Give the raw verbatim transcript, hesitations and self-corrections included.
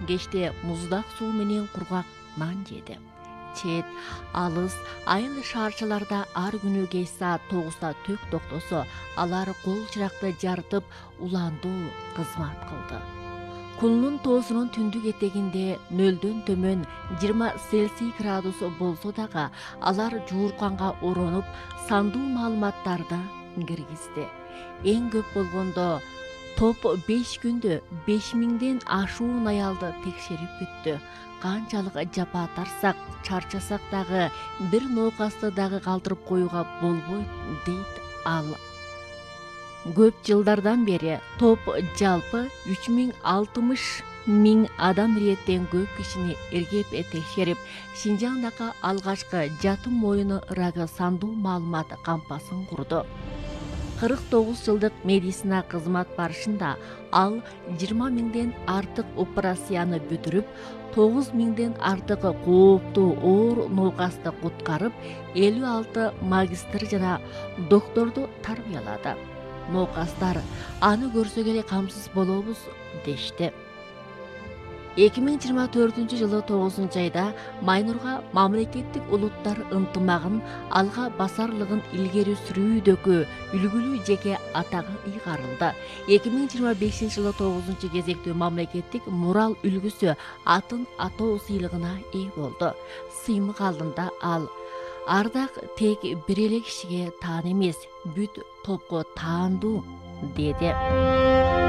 кечте муздак суу менен кургак нан жеди. Чет, алыс, айыл шаарчаларда ар күнү кеч саат тогузда тök токтосо, алар кол чыракты жарытып уландуу кызмат кылды. Кулунун тоосунун түндүк этегинде нөлдөн төмөн жыйырма Цельсий градус болсо дагы алар жуурканга оронуп сандуу маалыматтарды киргизди. Эң көп болгондо топ беш күндө беш миңден ашуун аялды текшерип бүттү. Канчалык жапа тарсак, чарчасак дагы бир ноокасты дагы калтырып коюуга болбойт, дейт ал. Көп жылдардан бери топ жалпы үч миң алтымыш миң адам иреттен көп кишини эргеп текшерип, Шинжаңдагы алгачкы жатым моюну рагы сандуу маалымат кампасын курду. кырк тогуз жылдык медицина кызмат барышында ал жыйырма миңден артык операцияны бүтүрүп, тогуз миңден артык кооптуу оор ноокасты куткарып, элүү алты магистр жана докторду тарбиялады. Ноокастар аны көрсөк эле камсыз болобуз дешти. эки миң жыйырма төртүнчү жылы тогузунчу айда Майнурга мамлекеттик улуттар ынтымагын алга басарлыгын илгери сүрүүдөгү үлгүлүү жеке атагы ыйгарылды. эки миң жыйырма бешинчи жылы тогузунчу кезектүү мамлекеттик мурал үлгүсү атын атоо сыйлыгына ээ болду. Сыймык алдында ал: ардак тек бир эле кишиге таан эмес, бүт топко таандуу, деди.